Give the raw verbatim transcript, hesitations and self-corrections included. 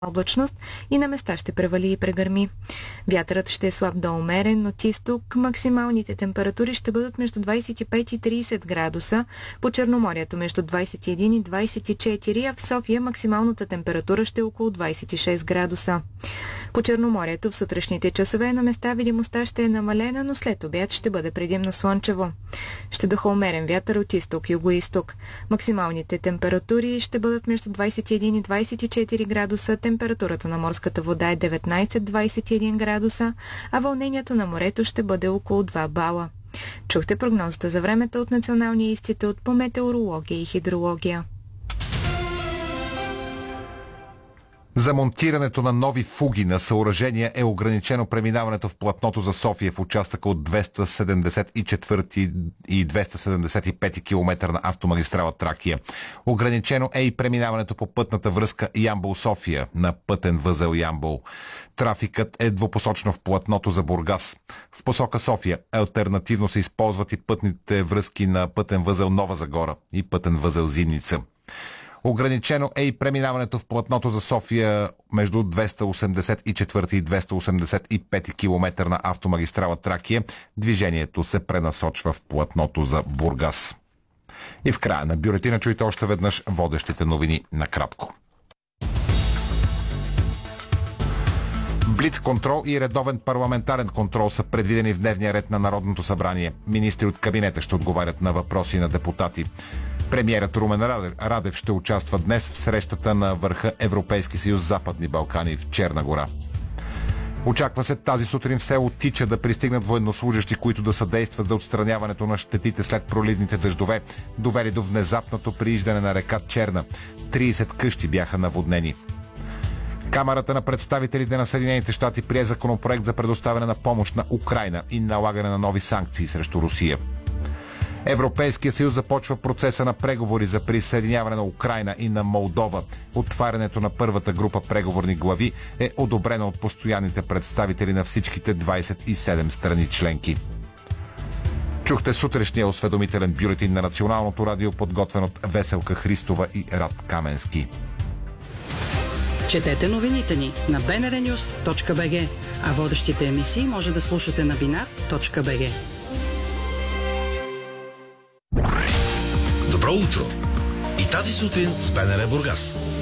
облачност и на места ще превали и прегърми. Вятърът ще е слаб до умерен, от изток максималните температури ще бъдат между двадесет и пет и тридесет градуса, по Черноморието между двадесет и един и двадесет и четири, а в София максималната температура ще е около двадесет и шест градуса. По Черноморието в сутрешните часове на места видимостта ще е намалена, но след обяд ще бъде предимно слънчево. Ще духа умерен вятър от изток и югоизток. Максималните температури ще бъдат между двадесет и един и двадесет и четири градуса, температурата на морската вода е деветнадесет до двадесет и един градуса, а вълнението на морето ще бъде около два бала. Чухте прогнозата за времето от Националния институт по метеорология и хидрология. За монтирането на нови фуги на съоръжения е ограничено преминаването в платното за София в участъка от двеста седемдесет и четвърти и двеста седемдесет и пети километър на автомагистрала Тракия. Ограничено е и преминаването по пътната връзка Ямбол-София на пътен възел Ямбол. Трафикът е двупосочно в платното за Бургас. В посока София алтернативно се използват и пътните връзки на пътен възел Нова Загора и пътен възел Зимница. Ограничено е и преминаването в платното за София между двеста осемдесет и четвърти и двеста осемдесет и пети километър на автомагистрала Тракия. Движението се пренасочва в платното за Бургас. И в края на бюлетина чуйте още веднъж водещите новини накратко. Блиц-контрол и редовен парламентарен контрол са предвидени в дневния ред на Народното събрание. Министри от кабинета ще отговарят на въпроси на депутати. Премиерът Румен Радев ще участва днес в срещата на върха Европейски съюз Западни Балкани в Черна гора. Очаква се тази сутрин в село Тича да пристигнат военнослужащи, които да съдействат за отстраняването на щетите след проливните дъждове, довели до внезапното прииждане на река Черна. тридесет къщи бяха наводнени. Камарата на представителите на Съединените щати прие законопроект за предоставяне на помощ на Украйна и налагане на нови санкции срещу Русия. Европейския съюз започва процеса на преговори за присъединяване на Украйна и на Молдова. Отварянето на първата група преговорни глави е одобрено от постоянните представители на всичките двадесет и седем страни членки. Чухте сутрешния осведомителен бюлетин на Националното радио, подготвен от Веселка Христова и Рад Каменски. Четете новините ни на би ен ар нюз точка би джи, а водещите емисии може да слушате на бинар точка би джи. Добро утро! И тази сутрин с БНР Бургас.